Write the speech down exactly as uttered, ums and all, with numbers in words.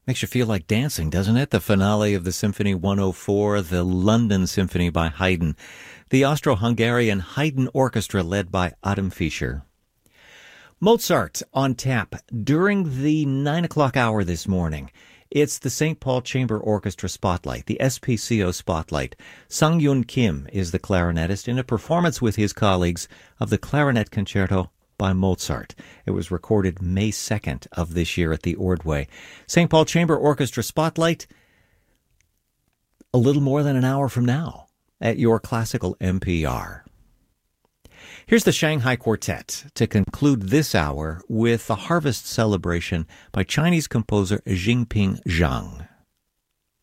Makes you feel like dancing, doesn't it? The finale of the Symphony one oh four, the London Symphony by Haydn. The Austro-Hungarian Haydn Orchestra led by Adam Fischer. Mozart on tap during the nine o'clock hour this morning. It's the Saint Paul Chamber Orchestra Spotlight, the S P C O Spotlight. Sung-Yun Kim is the clarinetist in a performance with his colleagues of the Clarinet Concerto by Mozart. It was recorded May second of this year at the Ordway. Saint Paul Chamber Orchestra Spotlight, a little more than an hour from now at your classical N P R. Here's the Shanghai Quartet to conclude this hour with the harvest celebration by Chinese composer Jingping Zhang.